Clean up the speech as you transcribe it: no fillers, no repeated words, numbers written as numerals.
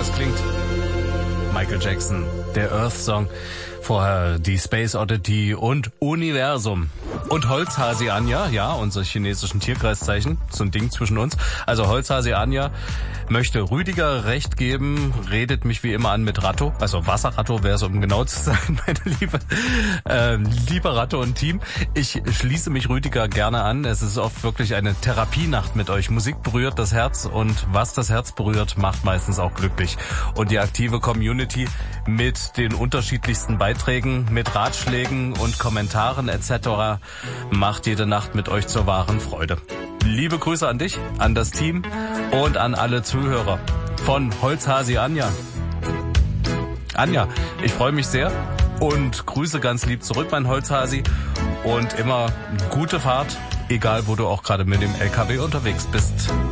das klingt. Michael Jackson, der Earth-Song. Vorher die Space Oddity und Universum. Und Holzhasi Anja, ja, unsere chinesischen Tierkreiszeichen, so ein Ding zwischen uns. Also Holzhasi Anja möchte Rüdiger recht geben, redet mich wie immer an mit Ratto, also Wasserratto wäre es, um genau zu sein, meine Liebe. Lieber Ratto und Team, ich schließe mich Rüdiger gerne an. Es ist oft wirklich eine Therapienacht mit euch. Musik berührt das Herz und was das Herz berührt, macht meistens auch glücklich. Und die aktive Community mit den unterschiedlichsten Beiträgen, mit Ratschlägen und Kommentaren etc. macht jede Nacht mit euch zur wahren Freude. Liebe Grüße an dich, an das Team und an alle Zuhörer von Holzhasi Anja. Anja, ich freue mich sehr und grüße ganz lieb zurück, mein Holzhasi. Und immer gute Fahrt, egal wo du auch gerade mit dem LKW unterwegs bist.